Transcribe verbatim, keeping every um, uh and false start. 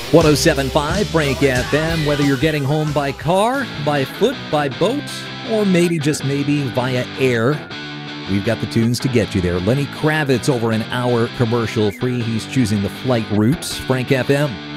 one oh seven point five Frank F M. Whether you're getting home by car, by foot, by boat, or maybe just maybe via air, we've got the tunes to get you there. Lenny Kravitz over an hour commercial free. He's choosing the flight routes. Frank F M.